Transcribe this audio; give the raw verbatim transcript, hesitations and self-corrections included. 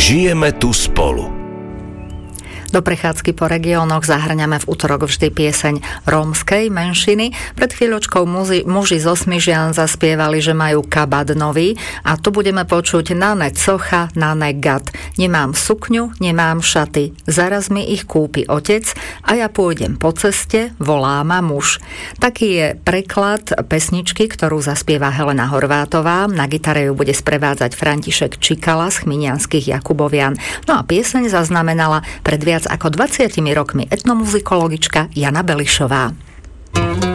Žijeme tu spolu. Do prechádzky po regiónoch zahrňame v utorok vždy pieseň rómskej menšiny. Pred chvíľočkou muži, muži zo Smižian zaspievali, že majú kabát nový a tu budeme počuť Nane cocha, Nane gad. Nemám sukňu, nemám šaty, zaraz mi ich kúpi otec a ja pôjdem po ceste, volá ma muž. Taký je preklad pesničky, ktorú zaspieva Helena Horvátová. Na gitare ju bude sprevádzať František Čikala z chminianskych Jakubovian. No a pieseň zaznamenala pred viac ako dvadsiatimi rokmi etnomuzikologička Jana Belišová.